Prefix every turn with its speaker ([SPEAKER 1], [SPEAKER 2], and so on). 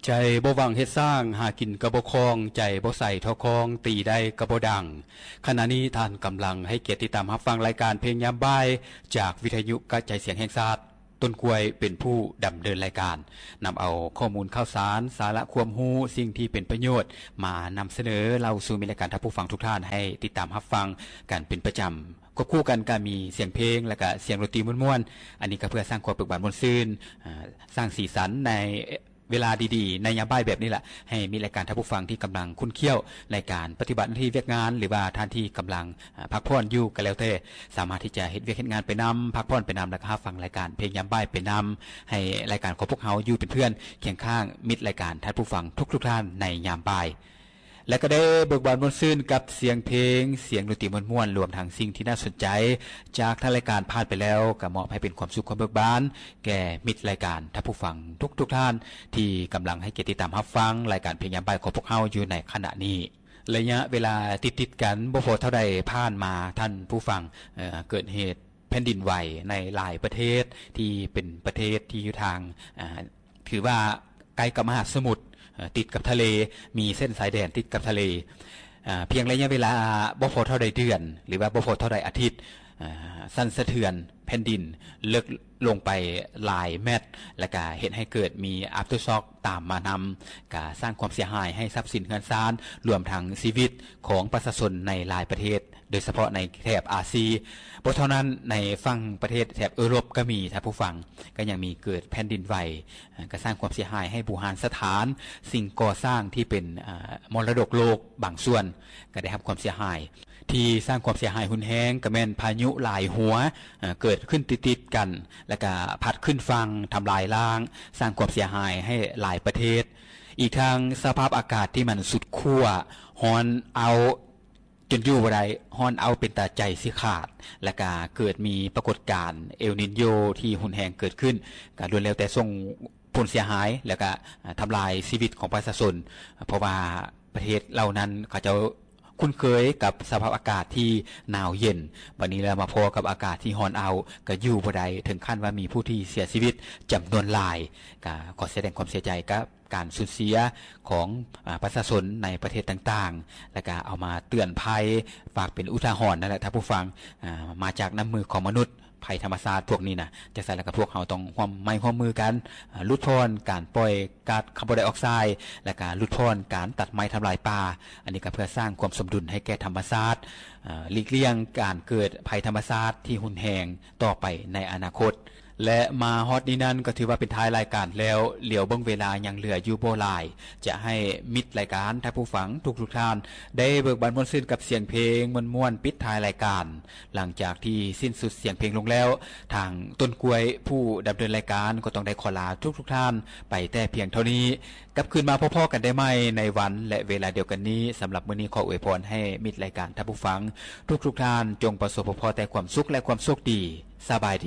[SPEAKER 1] ใจบ่หวังเฮ็ดสร้างหากินกระบ่คลองใจบ่ใส่ทอคองตีได้กระบ่ดังขณะนี้ท่านกำลังให้เกียรติติดตามรับฟังรายการเพลงยามบ่ายจากวิทยุกระจายเสียงแห่งชาติต้นกล้วยเป็นผู้ดำเนินรายการนำเอาข้อมูลข่าวสารสาระความรู้สิ่งที่เป็นประโยชน์มานำเสนอเราสู่รายการท่านผู้ฟังทุกท่านให้ติดตามรับฟังกันเป็นประจำควบคู่กันก็มีเสียงเพลงและก็เสียงดนตรีม่วนๆอันนี้ก็เพื่อสร้างความเบิกบานม่วนซื่นสร้างสีสันในเวลาดีๆในยามบ่ายแบบนี้แหละให้มีรายการท่านผู้ฟังที่กำลังคุ้นเคี้ยวในการปฏิบัติหน้าที่เวียกงานหรือว่าท่านที่กำลังพักผ่อนอยู่ก็แล้วแต่สามารถที่จะเฮ็ดเวียกเฮ็ดงานไปนำพักผ่อนไปนำแล้วก็ฟังรายการเพลงยามบ่ายไปนำให้รายการของพวกเฮาอยู่เป็นเพื่อนเคียงข้างมิตรรายการท่านผู้ฟังทุกท่านในยามบ่ายและก็ได้เบิกบานม่วนซื่นกับเสียงเพลงเสียงดนตรีม่วนๆรวมทั้งสิ่งที่น่าสนใจจากทางรายการผ่านไปแล้วก็มอบให้เป็นความสุขความเบิกบานแก่มิตรรายการท่านผู้ฟังทุกท่านที่กำลังให้เกียรติติดตามรับฟังรายการเพลงยามบ่ายของพวกเฮาอยู่ในขณะนี้ระยะเวลาติดๆกันบ่พอเท่าใดผ่านมาท่านผู้ฟังเกิดเหตุแผ่นดินไหวในหลายประเทศที่เป็นประเทศที่อยู่ทางถือว่าใกล้กับมหาสมุทรติดกับทะเลมีเส้นสายแดนติดกับทะเลเพียงระยะเวลาบ่พอเท่าใดเดือนหรือว่าบ่พอเท่าใดอาทิตย์สั่นสะเทือนแผ่นดินเลิกลงไปหลายเมตรและก็เฮ็ดให้เกิดมี after shock ตามมานำก็สร้างความเสียหายให้ทรัพย์สินเงินทรานรวมทั้งชีวิตของประชาชนในหลายประเทศโดยเฉพาะในแถบอาซีบ่เท่านั้นในฝั่งประเทศแถบยุโรปก็มีท่านผู้ฟังก็ยังมีเกิดแผ่นดินไหวก็สร้างความเสียหายให้บูหานสถานสิ่งก่อสร้างที่เป็นมรดกโลกบางส่วนก็ได้รับความเสียหายที่สร้างความเสียหายหุนแห้งก็แม่นพายุหลายหัวเกิดขึ้นติดๆกันแล้วก็พัดขึ้นฝั่งทำลายล้างสร้างความเสียหายให้หลายประเทศอีกทางสภาพอากาศที่มันสุดขั้วร้อนเอาจนอยู่บ่ได้ร้อนเอาเป็นตาใจสิขาดและก็เกิดมีปรากฏการณ์เอลนิโญที่หุนแห้งเกิดขึ้นก็ล้วนแล้วแต่ส่งผลเสียหายแล้วก็ทำลายชีวิตของประชาชนเพราะว่าประเทศเหล่านั้นเขาจะคุ้นเคยกับสภาพอากาศที่หนาวเย็นวันนี้เรามาพบกับอากาศที่ร้อนเอาก็อยู่บ่ได้ถึงขั้นว่ามีผู้ที่เสียชีวิตจำนวนหลายก็ขอแสดงความเสียใจกับการสูญเสียของประชาชนในประเทศต่างๆและก็เอามาเตือนภัยฝากเป็นอุทาหรณ์นั่นแหละท่านผู้ฟังมาจากน้ำมือของมนุษย์ภัยธรรมชาติพวกนี้นะจะใส่แล้วกับพวกเขาต้องร่วมมือกันลดทอนการปล่อยก๊าซคาร์บอนไดออกไซด์และการลดทอนการตัดไม้ทำลายป่าอันนี้ก็เพื่อสร้างความสมดุลให้แก่ธรรมชาติหลีกเลี่ยงการเกิดภัยธรรมชาติที่หุนแหงต่อไปในอนาคตและมาฮอตนี้นั้นก็ถือว่าเป็นท้ายรายการแล้วเหลียวเบิ่งเวลายังเหลืออยู่บ่หลายจะให้มิตรรายการท่านผู้ฟังทุกท่านได้เบิกบานม่วนซื่นกับเสียงเพลงม่วนๆปิดท้ายรายการหลังจากที่สิ้นสุดเสียงเพลงลงแล้วทางต้นกล้วยผู้ดำเนินรายการก็ต้องได้ขอลาทุกท่านไปแต่เพียงเท่านี้กลับคืนมาพบกันได้ใหม่ในวันและเวลาเดียวกันนี้สำหรับมื้อนี้ขออวยพรให้มิตรรายการท่านผู้ฟังทุกท่านจงประสบพบแต่ความสุขและความโชคดีสบายดี